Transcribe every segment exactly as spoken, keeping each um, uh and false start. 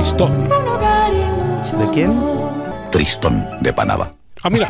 Tristón. ¿De quién? Tristón de Panava. Ah, mira.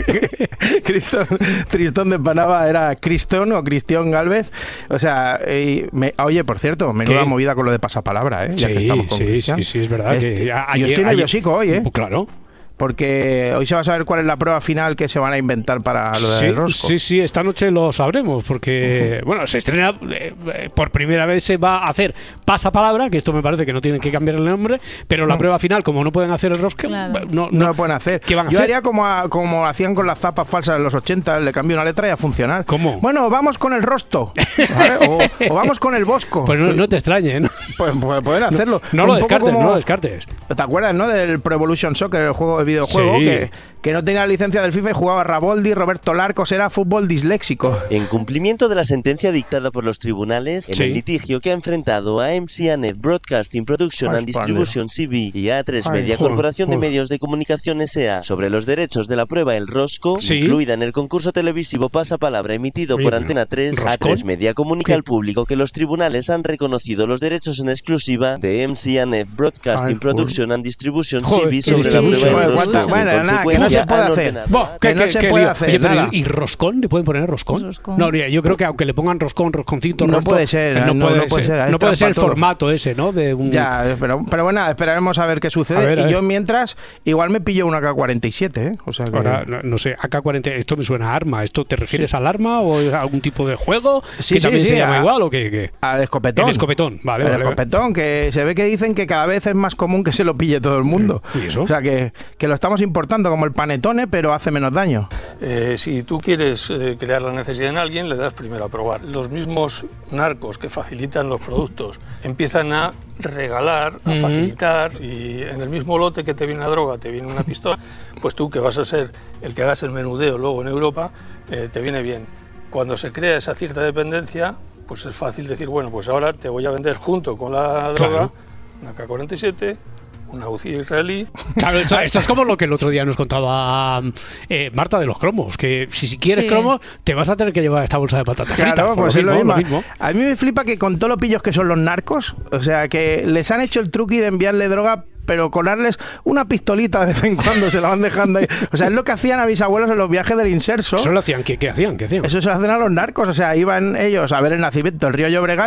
Cristón, Tristón de Panava era Cristón o Cristión Gálvez. O sea, eh, me, oye, por cierto, menuda ¿Qué? movida con lo de pasapalabra, ¿eh? Ya Sí, que estamos con sí, Cristian. sí, sí, es verdad. Es- que a- yo ayer, estoy ayer- nerviosico hoy, ¿eh? Claro. Porque hoy se va a saber cuál es la prueba final que se van a inventar para lo Sí, del rosco. sí, sí, esta noche lo sabremos porque, bueno, se estrena, eh, eh, por primera vez se va a hacer pasapalabra, que esto me parece que no tienen que cambiar el nombre, pero la prueba final, como no pueden hacer el rosco, Claro. no, No no, lo pueden hacer. ¿Qué van a Yo hacer? haría como, a- como hacían con las zapas falsas en los ochenta, le cambio una letra y a funcionar. ¿Cómo? Bueno, vamos con el rosto. ¿Vale? O, o vamos con el bosco. Pues no, no te extrañe, ¿no? Pues, pues poder hacerlo. No Un lo poco descartes, como- no lo descartes. ¿Te acuerdas, no? Del Pro Evolution Soccer, el juego de videojuego, Sí. que, que no tenía la licencia del FIFA y jugaba Raboldi, Roberto Larcos, era fútbol disléxico. En cumplimiento de la sentencia dictada por los tribunales, en Sí. el litigio que ha enfrentado a M C A Net Broadcasting Production Ay, and Distribution C B y a A tres Ay, Media joder, Corporación de joder. Medios de Comunicación S A sobre los derechos de la prueba El Rosco, Sí. incluida en el concurso televisivo Pasapalabra emitido Oye, por pero, Antena tres, A ¿Roscón? tres Media comunica ¿Qué? al público que los tribunales han reconocido los derechos en exclusiva de M C A Net Broadcasting Ay, Production and Distribution Joder, C B ¿qué sobre la distribución? prueba El Bueno, Rosco. bueno, En nada, que no consecuencia, se puede han hacer. ordenado- Buah, Que ¿qué- no qué- se qué puede lío? hacer Oye, pero nada. ¿y roscón? ¿Le pueden poner roscón? Roscón. No, yo creo que aunque le pongan roscón, rosconcito, No rosto, puede ser, eh, no, no- puede no puede ser, ahí no puede ser el trampa todo. formato ese, ¿no? De un... Ya, pero, pero bueno, esperaremos a ver qué sucede. A ver, a y ver. yo mientras, igual me pillo una K cuarenta y siete, ¿eh? O sea que... Ahora, no, no sé, A K cuarenta, esto me suena a arma. ¿Esto te refieres al arma o a algún tipo de juego Sí, que sí, también sí, se llama a- igual o qué? qué? Al escopetón. El escopetón, vale, El vale, vale. escopetón, que se ve que dicen que cada vez es más común que se lo pille todo el mundo. ¿Y eso? O sea que, que lo estamos importando como el panetone, pero hace menos daño. Eh, si tú quieres eh, crear la necesidad en alguien, le das primero a probar. Los mismos narcos que facilitan los productos empiezan a regalar, a Ujú. facilitar, y en el mismo lote que te viene una droga, te viene una pistola, pues tú que vas a ser el que hagas el menudeo luego en Europa, eh, te viene bien. Cuando se crea esa cierta dependencia, pues es fácil decir, bueno, pues ahora te voy a vender junto con la droga Claro. una K cuarenta y siete, una U C I israelí. Claro, esto, esto es como lo que el otro día nos contaba eh, Marta de los cromos, que si, si quieres Sí. cromos te vas a tener que llevar esta bolsa de patatas fritas. Claro, por pues lo es lo mismo, mismo. lo mismo. A mí me flipa que con todos los pillos que son los narcos, o sea, que les han hecho el truqui de enviarle droga, pero colarles una pistolita de vez en cuando, se la van dejando ahí. O sea, es lo que hacían a mis abuelos en los viajes del inserso. Eso lo hacían, ¿qué, qué hacían? ¿Qué hacían? Eso se lo hacen a los narcos, o sea, iban ellos a ver el nacimiento del río Llobregat